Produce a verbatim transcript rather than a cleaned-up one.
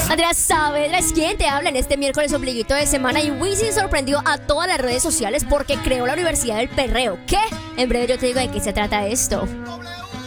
Andrea Saavedra es quien te habla en este miércoles ombliguito de semana y Wisin sorprendió a todas las redes sociales porque creó la Universidad del Perreo. ¿Qué? En breve yo te digo de qué se trata esto.